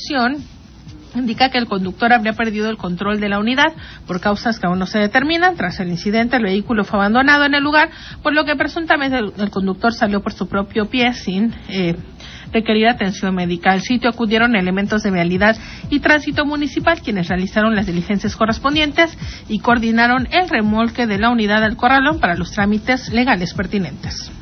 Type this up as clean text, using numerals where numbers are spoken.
versión indica que el conductor habría perdido el control de la unidad por causas que aún no se determinan. Tras el incidente, el vehículo fue abandonado en el lugar, por lo que presuntamente el conductor salió por su propio pie sin requerir atención médica. Al sitio acudieron elementos de vialidad y tránsito municipal, quienes realizaron las diligencias correspondientes y coordinaron el remolque de la unidad al corralón para los trámites legales pertinentes.